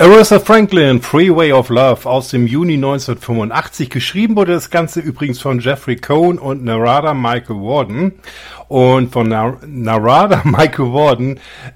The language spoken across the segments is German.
Aretha Franklin, Freeway of Love aus dem Juni 1985. Geschrieben wurde das Ganze übrigens von Jeffrey Cohn und Narada Michael Walden. Und von Narada Michael Walden,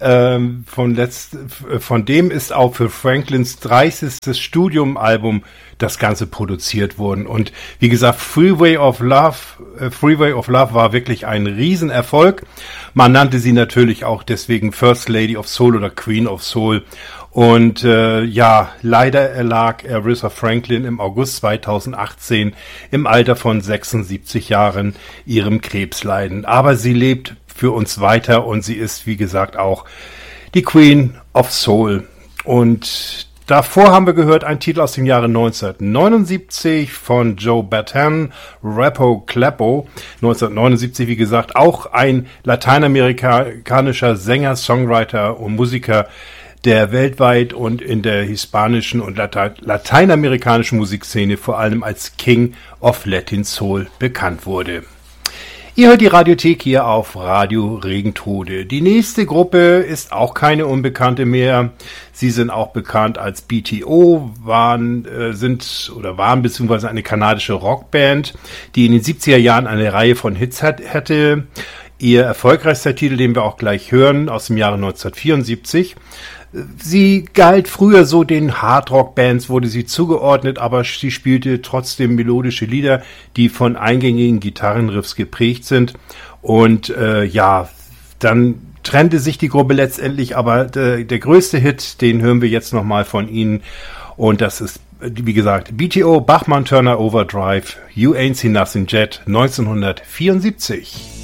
von dem ist auch für Franklins 30. Studiumalbum das Ganze produziert worden. Und wie gesagt, Freeway of Love war wirklich ein Riesenerfolg. Man nannte sie natürlich auch deswegen First Lady of Soul oder Queen of Soul. Und leider erlag Aretha Franklin im August 2018 im Alter von 76 Jahren ihrem Krebsleiden. Aber sie lebt für uns weiter und sie ist, wie gesagt, auch die Queen of Soul. Und davor haben wir gehört einen Titel aus dem Jahre 1979 von Joe Bataan, Rappo Clappo. 1979, wie gesagt, auch ein lateinamerikanischer Sänger, Songwriter und Musiker, der weltweit und in der hispanischen und lateinamerikanischen Musikszene vor allem als King of Latin Soul bekannt wurde. Ihr hört die Radiothek hier auf Radio Regentode. Die nächste Gruppe ist auch keine Unbekannte mehr. Sie sind auch bekannt als BTO, waren beziehungsweise eine kanadische Rockband, die in den 70er Jahren eine Reihe von Hits hatte. Ihr erfolgreichster Titel, den wir auch gleich hören, aus dem Jahre 1974. Sie galt früher so den Hardrock-Bands, wurde sie zugeordnet, aber sie spielte trotzdem melodische Lieder, die von eingängigen Gitarrenriffs geprägt sind. Und dann trennte sich die Gruppe letztendlich, aber der größte Hit, den hören wir jetzt nochmal von ihnen. Und das ist, wie gesagt, BTO, Bachman Turner Overdrive, You Ain't Seen Nothing Yet, 1974.